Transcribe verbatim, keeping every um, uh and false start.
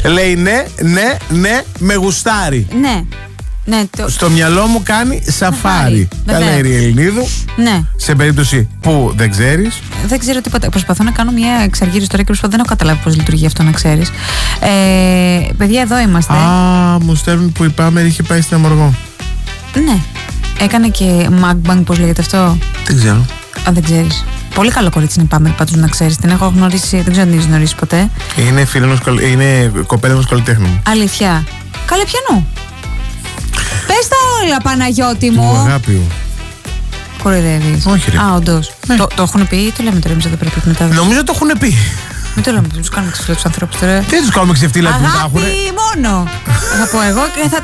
Λέει ναι, ναι, ναι, με γουστάρει. Ναι. Ναι, το... Στο μυαλό μου κάνει σαφάρι. Τα λέει η Ελληνίδου. Ναι. Σε περίπτωση που δεν ξέρεις. Δεν ξέρω τίποτα. Προσπαθώ να κάνω μια εξαργύρωση τώρα και προσπαθώ, δεν έχω καταλάβει πώς λειτουργεί αυτό, να ξέρεις. Ε, παιδιά, εδώ είμαστε. Α, μου στέλνουν που η Πάμερ είχε πάει στην Αμοργό. Ναι. Έκανε και mukbang, πώς λέγεται αυτό. Δεν ξέρω. Α, δεν ξέρεις. Πολύ καλό κορίτσι είναι η Πάμερ, πάντως να ξέρεις. Την έχω γνωρίσει, δεν ξέρω αν την έχεις γνωρίσει ποτέ. Είναι φίλη μου, είναι κοπέλα μου καλλιτέχνη μου. Αλήθεια. Καλέ, πιανού. Πες τα όλα, Παναγιώτη μου. Του αγάπη. Κοροϊδεύεις. Όχι, ρε. Α, όντως. Ναι. Το, το έχουν πει ή το λέμε τώρα εμείς εδώ πρέπει μετά. Νομίζω το έχουν πει. Μην το λέμε, τους κάνουμε ξεφτύλα τους ανθρώπους τώρα. Τι τους κάνουμε ξεφτύλα που τα αγάπη έχουνε. μόνο. Θα πω εγώ και θα